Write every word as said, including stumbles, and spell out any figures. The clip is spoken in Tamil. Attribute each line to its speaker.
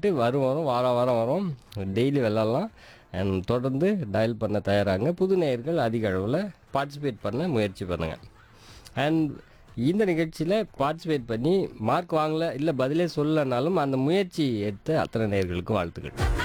Speaker 1: அப்டேட்டு வரும் வரும் வாரம் வாரம் வரும். டெய்லி விளாட்லாம். அண்ட் தொடர்ந்து டயல் பண்ண தயாராங்க. புது நேயர்கள் அதிக அளவில் பார்ட்டிசிபேட் பண்ண முயற்சி பண்ணுங்கள். அண்ட் இந்த நிகழ்ச்சியில் பார்ட்டிசிபேட் பண்ணி மார்க் வாங்கலை இல்லை பதிலே சொல்லலைனாலும் அந்த முயற்சி எடுத்த அத்தனை நேயர்களுக்கும் வாழ்த்துக்கள்.